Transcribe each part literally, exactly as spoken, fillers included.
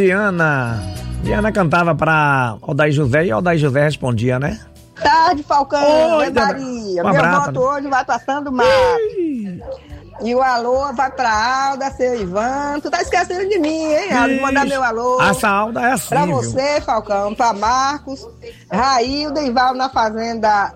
Diana. Diana cantava pra Aldair José e Aldair José respondia, né? Tarde, Falcão. Oi, é Maria. um Meu abraço, voto né? hoje vai passando mal. E o alô vai pra Alda, seu Ivan. Tu tá esquecendo de mim, hein, Alda? De mandar meu alô. Essa Alda é assim, Pra viu? você, Falcão, pra Marcos, Railda e Val na fazenda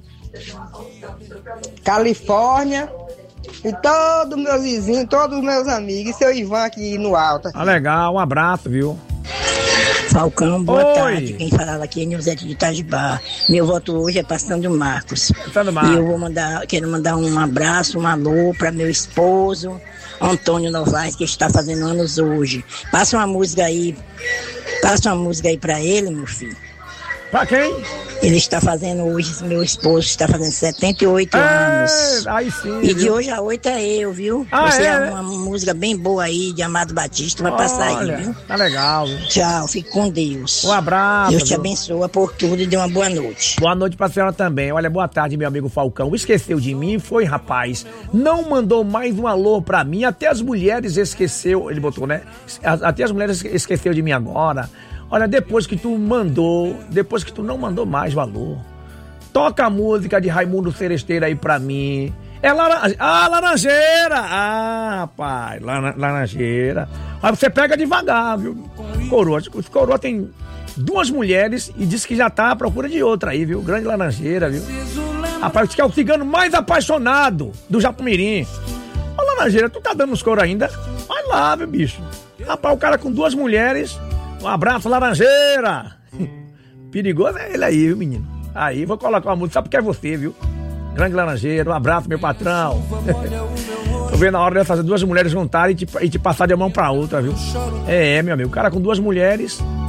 Califórnia. E todos meus vizinhos, todos os meus amigos. E seu Ivan aqui no Alta. Ah, legal, um abraço, viu? Falcão, boa Oi. tarde. Quem falava aqui é Nilzete de Itajubá. Meu voto hoje é Passando Marcos. Passando Marcos. E eu vou mandar, quero mandar um abraço, um alô para meu esposo, Antônio Novaes, que está fazendo anos hoje. Passa uma música aí, passa uma música aí para ele, meu filho. Pra quem? Ele está fazendo hoje, meu esposo está fazendo setenta e oito anos. Aí sim. E de viu? hoje a oito é eu, viu? Ah, Você é, é? uma música bem boa aí, de Amado Batista, vai passar Olha, aí, viu? tá legal, viu? Tchau, fique com Deus. Um abraço. Deus te viu? abençoa por tudo e dê uma boa noite. Boa noite pra senhora também. Olha, boa tarde, meu amigo Falcão. Esqueceu de mim? Foi, rapaz. Não mandou mais um alô pra mim. Até as mulheres esqueceu. Ele botou, né? Até as mulheres esqueceu de mim agora. Olha, depois que tu mandou, depois que tu não mandou mais o alô, toca a música de Raimundo Seresteiro aí pra mim. É laran... Ah, Laranjeira! Ah, rapaz, Lar... Laranjeira. Mas você pega devagar, viu? Coroa. Os Coroa tem duas mulheres e diz que já tá à procura de outra aí, viu? Grande Laranjeira, viu? Rapaz, diz que é o cigano mais apaixonado do Japumirim. Ô, Laranjeira, tu tá dando os coros ainda? Vai lá, meu bicho. Rapaz, o cara com duas mulheres. Um abraço, Laranjeira. Perigoso é ele aí, viu, menino? Aí, vou colocar uma música só porque é você, viu? Grande Laranjeira, um abraço, meu patrão. Tô vendo a hora dessas duas mulheres juntarem e te, e te passar de uma mão pra outra, viu? É, meu amigo, o cara com duas mulheres